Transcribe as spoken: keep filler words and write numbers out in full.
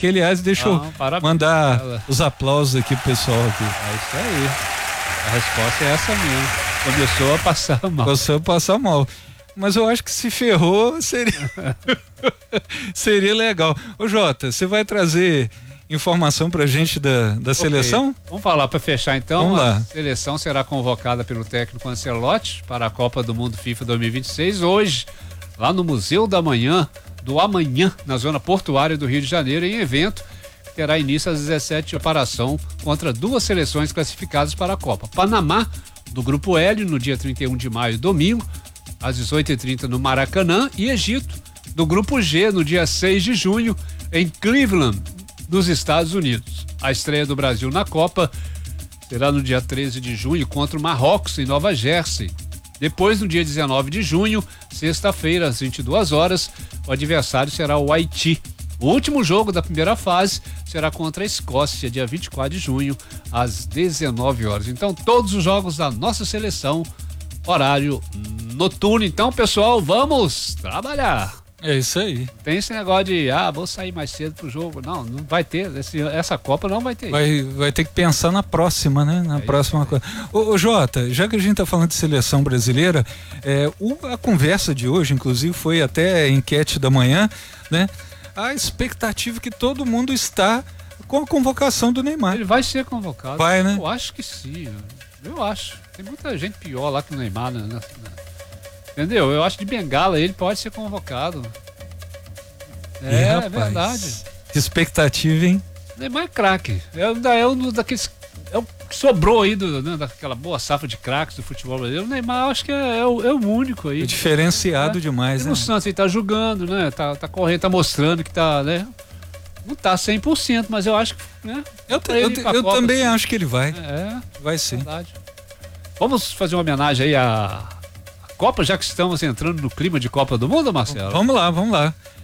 aqui, aliás, deixa Não, eu mandar os aplausos aqui pro pessoal aqui. É isso aí. A resposta é essa mesmo. Começou a passar mal. Começou a passar mal. Mas eu acho que se ferrou, seria seria legal. Ô Jota, você vai trazer informação pra gente da, da okay. seleção? Vamos falar para fechar então. Vamos lá. A seleção será convocada pelo técnico Ancelotti para a Copa do Mundo FIFA dois mil e vinte e seis hoje, lá no Museu da Manhã, do Amanhã, na zona portuária do Rio de Janeiro, em evento que terá início às dezessete horas, preparação contra duas seleções classificadas para a Copa. Panamá, do Grupo L, no dia trinta e um de maio, domingo, às dezoito e trinta no Maracanã, e Egito, do Grupo G, no dia seis de junho, em Cleveland, nos Estados Unidos. A estreia do Brasil na Copa será no dia treze de junho contra o Marrocos, em Nova Jersey. Depois, no dia dezenove de junho, sexta-feira, às vinte e duas horas, o adversário será o Haiti. O último jogo da primeira fase será contra a Escócia, dia vinte e quatro de junho, às dezenove horas. Então, todos os jogos da nossa seleção, horário noturno. Então, pessoal, vamos trabalhar. É isso aí. Tem esse negócio de, ah, vou sair mais cedo pro jogo. Não, não vai ter. Esse, essa Copa não vai ter. Vai, vai ter que pensar na próxima, né? Na é próxima coisa. Ô, ô, Jota, já que a gente tá falando de seleção brasileira, é, o, a conversa de hoje, inclusive, foi até a enquete da manhã, né? A expectativa que todo mundo está com a convocação do Neymar. Ele vai ser convocado. Vai, né? Eu acho que sim. Eu acho. Tem muita gente pior lá que o Neymar, né? Entendeu? Eu acho que de bengala ele pode ser convocado. É, e, rapaz, é verdade. Expectativa, hein? O Neymar é craque. É, é um daqueles. É o que sobrou aí do, né, daquela boa safra de craques do futebol brasileiro. O Neymar acho que é, é, o, é o único aí. É diferenciado é. demais, e né? No Santos ele tá jogando, né? Tá, tá correndo, tá mostrando que tá, né? Não tá cem por cento, mas eu acho que, né? Eu, te, eu, te, eu Copa, também assim. acho que ele vai. É. Vai sim. Verdade. Vamos fazer uma homenagem aí à Copa, já que estamos entrando no clima de Copa do Mundo, Marcelo? Vamos lá, vamos lá.